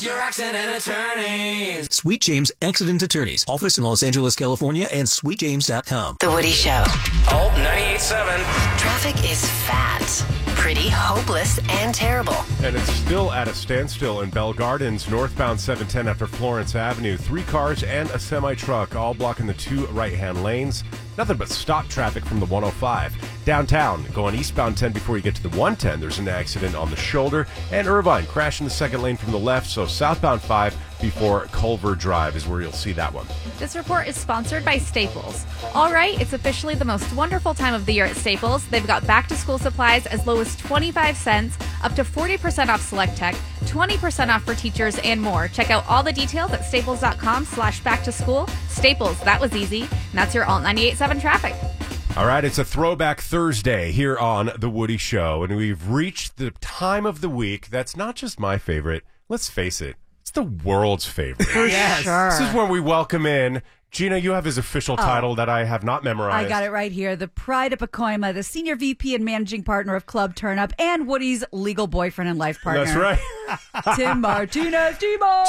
Your accident attorneys. Sweet James Accident Attorneys. Office in Los Angeles, California, and sweetjames.com. The Woody Show. Alt 98.7. Traffic is fat, pretty, hopeless, and terrible. And it's still at a standstill in Bell Gardens, northbound 710 after Florence Avenue. 3 cars and a semi-truck, all blocking the 2 right-hand lanes. Nothing but stop traffic from the 105. Downtown, going eastbound 10 before you get to the 110, there's an accident on the shoulder. And Irvine, crashing the second lane from the left, so southbound 5 before Culver Drive is where you'll see that one. This report is sponsored by Staples. All right, it's officially the most wonderful time of the year at Staples. They've got back-to-school supplies as low as 25 cents, up to 40% off select tech, 20% off for teachers, and more. Check out all the details at staples.com/back-to-school. Staples, that was easy. And that's your Alt 98.7 traffic. All right, it's a Throwback Thursday here on The Woody Show, and we've reached the time of the week that's not just my favorite. Let's face it, it's the world's favorite. Yes. Sure. This is where we welcome in Gina. You have his official title that I have not memorized. I got it right here. The pride of Pacoima, the senior VP and managing partner of Club Turnup, and Woody's legal boyfriend and life partner. That's right. Tim Martinez. Timo!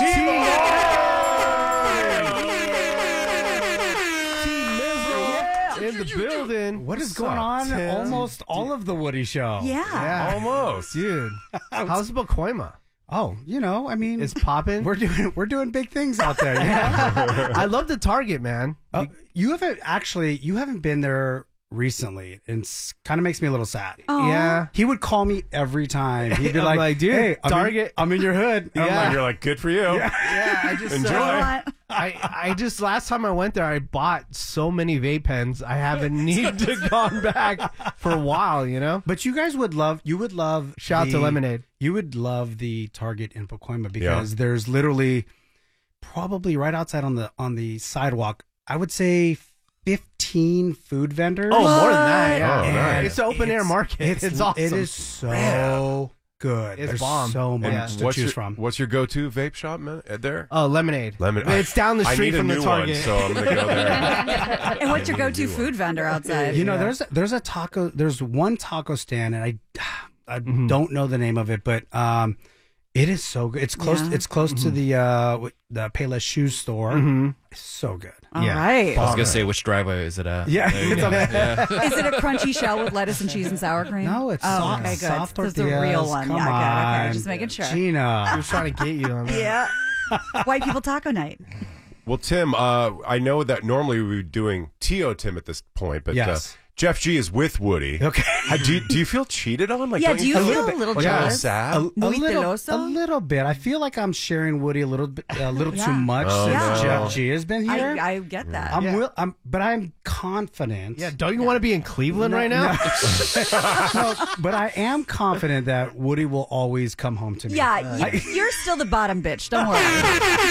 In the building. What is What's going up, on? Tim? Almost all of the Woody Show. Yeah. Almost. Dude. How's Pacoima? Oh, I mean, It's popping. we're doing big things out there. I love the Target, man. You haven't been there recently, and kind of makes me a little sad. Aw. Yeah. He would call me every time. He'd be I'm like, dude, hey, Target. I'm in your hood. I'm Yeah. And you're like, good for you. Yeah, I just Enjoy. I just last time I went there, I bought so many vape pens. I haven't needed to gone back for a while. But you guys would love. Shout out to Lemonade. You would love the Target in Pacoima because there's literally probably right outside on the sidewalk. I would say 15 food vendors. Oh, more than that. Yeah. Oh, nice. It's an open air market. It's awesome. It is so good. It's There's bomb. so much And to choose from. What's your go-to vape shop, man? There? Oh, Lemonade. Lemonade. It's down the street from I the need a new Target. one, so I'm going to go there. And what's your I need a go-to new food vendor outside? There's one taco stand, and I don't know the name of it, but it is so good. It's close. Yeah. It's close to the Payless Shoe Store. It's so good. All right. I was gonna say, which driveway is it at? Yeah. There you go. Yeah. Is it a crunchy shell with lettuce and cheese and sour cream? No, it's soft, okay, good. soft This is tortillas. the real one. Come Yeah, good. Okay, on. just making sure. I Gina. was trying to get you on that. Yeah. White people taco night. Well, Tim, I know that normally we would be doing T.O. Tim at this point, but Yes. Jeff G is with Woody. Okay. Do you feel cheated on? Like, Yeah, don't do you feel a little Yeah, jealous? sad? Muy celoso? A little bit. I feel like I'm sharing Woody a little Yeah. too much Oh, since no. Jeff G has been here. I get that. But I'm confident. Yeah, don't you want to be in Cleveland right now? No, but I am confident that Woody will always come home to me. Yeah, you're still the bottom bitch. Don't worry.